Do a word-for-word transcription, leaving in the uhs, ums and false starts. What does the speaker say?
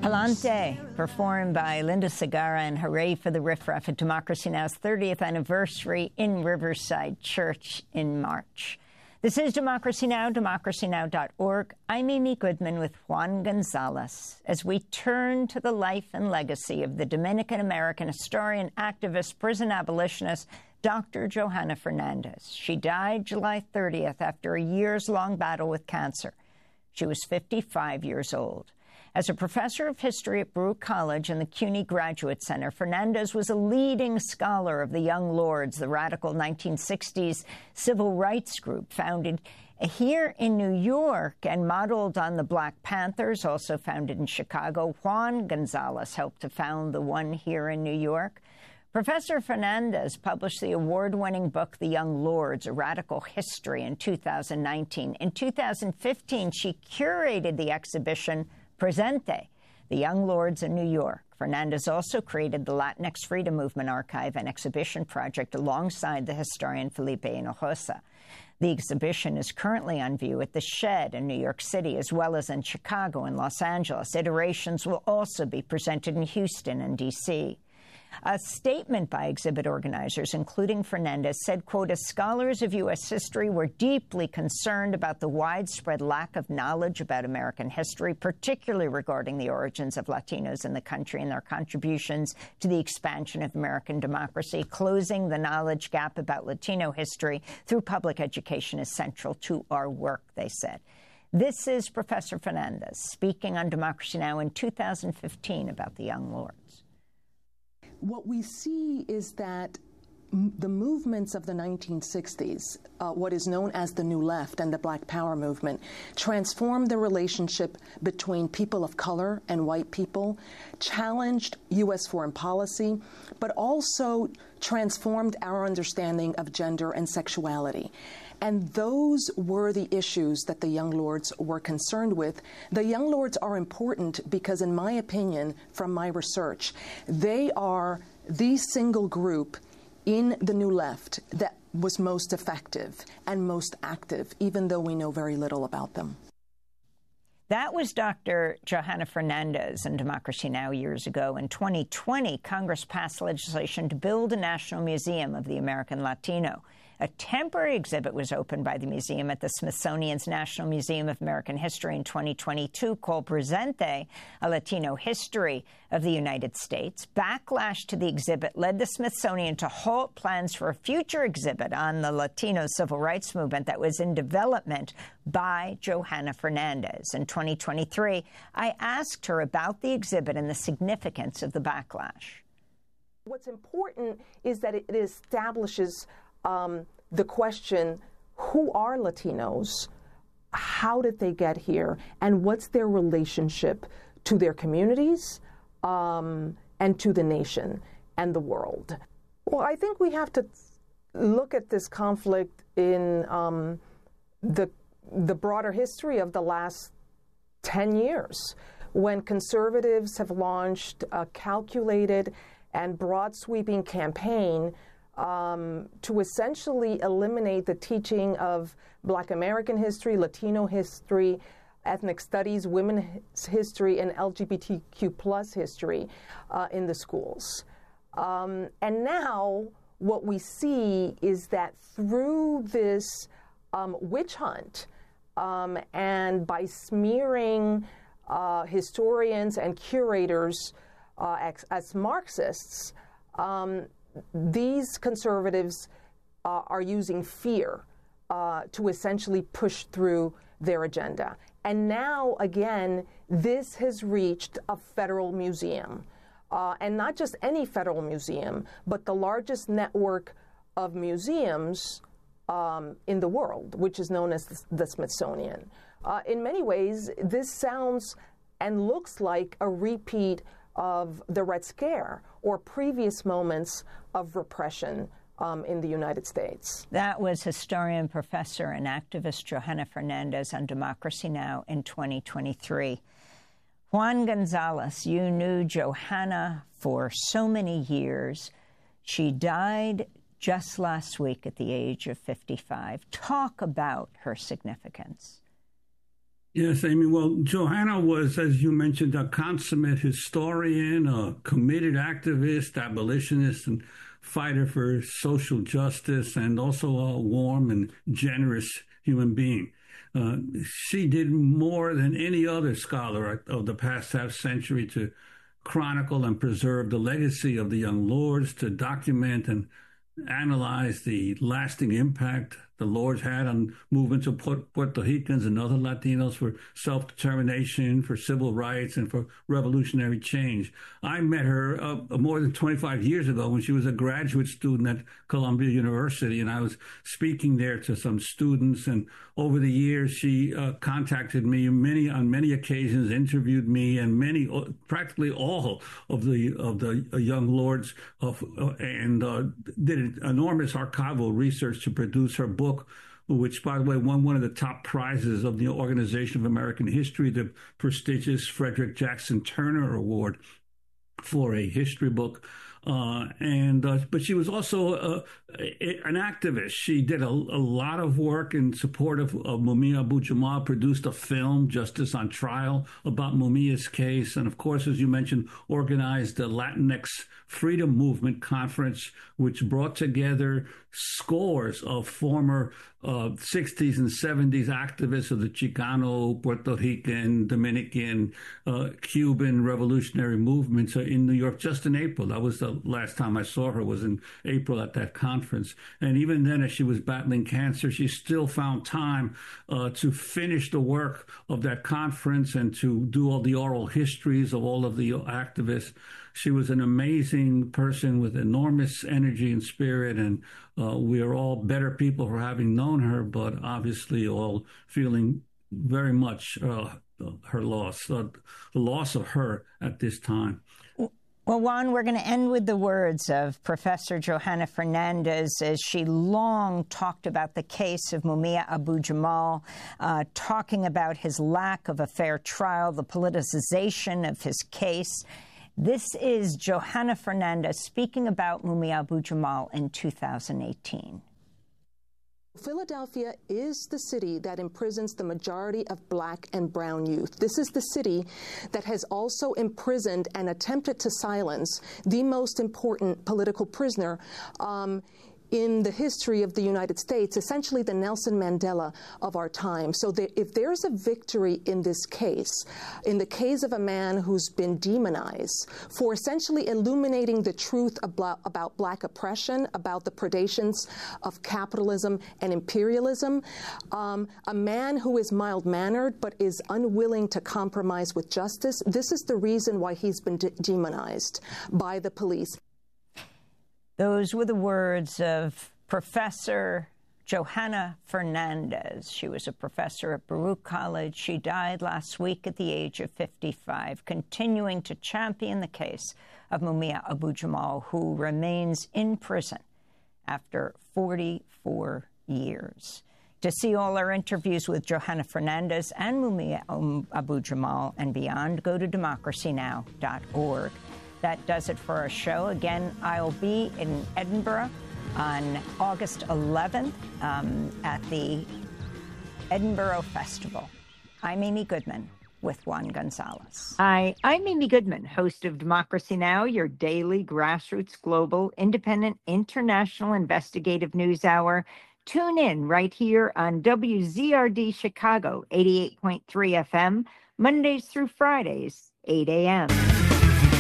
Palante, performed by Linda Segarra, and Hooray for the Riff Raff at Democracy Now!'s thirtieth anniversary in Riverside Church in March. This is Democracy Now!, democracy now dot org. I'm Amy Goodman with Juan Gonzalez as we turn to the life and legacy of the Dominican-American historian, activist, prison abolitionist, Doctor Johanna Fernandez. She died July thirtieth after a years-long battle with cancer. She was fifty-five years old. As a professor of history at Baruch College and the CUNY Graduate Center, Fernandez was a leading scholar of the Young Lords, the radical nineteen sixties civil rights group founded here in New York and modeled on the Black Panthers, also founded in Chicago. Juan Gonzalez helped to found the one here in New York. Professor Fernandez published the award-winning book, The Young Lords, A Radical History, in two thousand nineteen. In two thousand fifteen, she curated the exhibition Presente, The Young Lords in New York. Fernandez also created the Latinx Freedom Movement Archive and Exhibition Project alongside the historian Felipe Hinojosa. The exhibition is currently on view at the Shed in New York City, as well as in Chicago and Los Angeles. Iterations will also be presented in Houston and D C A statement by exhibit organizers, including Fernandez, said, quote, as scholars of U S history, we're deeply concerned about the widespread lack of knowledge about American history, particularly regarding the origins of Latinos in the country and their contributions to the expansion of American democracy. Closing the knowledge gap about Latino history through public education is central to our work, they said. This is Professor Fernandez speaking on Democracy Now! In two thousand fifteen about the Young Lords. What we see is that m the movements of the nineteen sixties, uh, what is known as the New Left and the Black Power movement, transformed the relationship between people of color and white people, challenged U S foreign policy, but also transformed our understanding of gender and sexuality. And those were the issues that the Young Lords were concerned with. The Young Lords are important because, in my opinion, from my research, they are the single group in the New Left that was most effective and most active, even though we know very little about them. That was Doctor Johanna Fernandez in Democracy Now! Years ago. In twenty twenty, Congress passed legislation to build a National Museum of the American Latino. A temporary exhibit was opened by the museum at the Smithsonian's National Museum of American History in twenty twenty-two called Presente, A Latino History of the United States. Backlash to the exhibit led the Smithsonian to halt plans for a future exhibit on the Latino civil rights movement that was in development by Johanna Fernandez. In twenty twenty-three, I asked her about the exhibit and the significance of the backlash. What's important is that it establishes Um, the question, who are Latinos, how did they get here, and what's their relationship to their communities um, and to the nation and the world? Well, I think we have to look at this conflict in um, the, the broader history of the last ten years, when conservatives have launched a calculated and broad-sweeping campaign Um, to essentially eliminate the teaching of Black American history, Latino history, ethnic studies, women's history, and L G B T Q plus history uh, in the schools. Um, and now what we see is that through this um, witch hunt um, and by smearing uh, historians and curators uh, as, as Marxists, um, these conservatives uh, are using fear uh, to essentially push through their agenda. And now, again, this has reached a federal museum. Uh, and not just any federal museum, but the largest network of museums um, in the world, which is known as the, the Smithsonian. Uh, in many ways, this sounds and looks like a repeat of the Red Scare or previous moments of repression um, in the United States. That was historian, professor, and activist Johanna Fernandez on Democracy Now! In twenty twenty-three. Juan Gonzalez, you knew Johanna for so many years. She died just last week at the age of fifty-five. Talk about her significance. Yes, Amy. Well, Johanna was, as you mentioned, a consummate historian, a committed activist, abolitionist, and fighter for social justice, and also a warm and generous human being. Uh, she did more than any other scholar of the past half century to chronicle and preserve the legacy of the young lords, to document and analyze the lasting impact the Lords had on movements of Puerto Ricans and other Latinos for self-determination, for civil rights, and for revolutionary change. I met her uh, more than twenty-five years ago when she was a graduate student at Columbia University, and I was speaking there to some students. And over the years, she uh, contacted me many on many occasions, interviewed me, and many, practically all of the of the young lords, of, uh, and uh, did enormous archival research to produce her book, which, by the way, won one of the top prizes of the Organization of American History, the prestigious Frederick Jackson Turner Award for a history book. Uh, and uh, but she was also uh, a, an activist. She did a, a lot of work in support of, of Mumia Abu-Jamal, produced a film, Justice on Trial, about Mumia's case, and of course, as you mentioned, organized the Latinx Freedom Movement Conference, which brought together scores of former uh, sixties and seventies activists of the Chicano, Puerto Rican, Dominican, uh, Cuban revolutionary movements in New York just in April. That was the last time I saw her, was in April at that conference. And even then, as she was battling cancer, she still found time uh, to finish the work of that conference and to do all the oral histories of all of the activists. She was an amazing person with enormous energy and spirit, and uh, we are all better people for having known her, but obviously all feeling very much uh, her loss, uh, the loss of her at this time. Well, Juan, we're going to end with the words of Professor Johanna Fernandez, as she long talked about the case of Mumia Abu-Jamal, uh, talking about his lack of a fair trial, the politicization of his case. This is Johanna Fernandez speaking about Mumia Abu-Jamal in two thousand eighteen. Philadelphia is the city that imprisons the majority of black and brown youth. This is the city that has also imprisoned and attempted to silence the most important political prisoner um, in the history of the United States, essentially the Nelson Mandela of our time. So that if there's a victory in this case, in the case of a man who's been demonized for essentially illuminating the truth about, about black oppression, about the predations of capitalism and imperialism, um, a man who is mild-mannered but is unwilling to compromise with justice, this is the reason why he's been de- demonized by the police. Those were the words of Professor Johanna Fernandez. She was a professor at Baruch College. She died last week at the age of fifty-five, continuing to champion the case of Mumia Abu-Jamal, who remains in prison after forty-four years. To see all our interviews with Johanna Fernandez and Mumia Abu-Jamal and beyond, go to democracy now dot org. That does it for our show. Again, I'll be in Edinburgh on August eleventh um, at the Edinburgh Festival. I'm Amy Goodman with Juan Gonzalez. Hi, I'm Amy Goodman, host of Democracy Now!, your daily grassroots, global, independent, international investigative news hour. Tune in right here on W Z R D Chicago, eighty-eight point three F M, Mondays through Fridays, eight a.m.